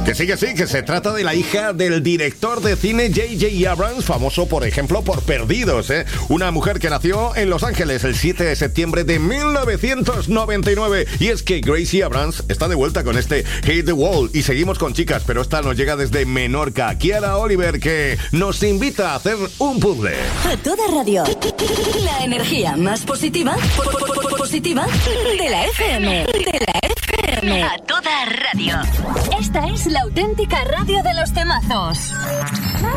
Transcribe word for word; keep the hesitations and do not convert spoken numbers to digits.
Que sí, que sí, que se trata de la hija del director de cine J J Abrams, famoso, por ejemplo, por Perdidos, ¿eh? Una mujer que nació en Los Ángeles el siete de septiembre de mil novecientos noventa y nueve. Y es que Gracie Abrams está de vuelta con este Hit the Wall. Y seguimos con chicas, pero esta nos llega desde Menorca. Kiara Oliver, que nos invita a hacer un puzzle. A toda radio. La energía más positiva, positiva de la F M. De la F M. A toda radio. Esta es la auténtica radio de los temazos.